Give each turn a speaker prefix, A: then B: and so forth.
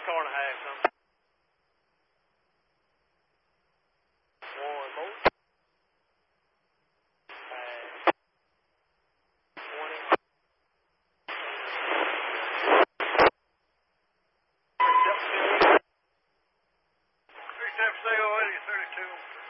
A: car and a half something. One more. 20. 37 CO 80, 32.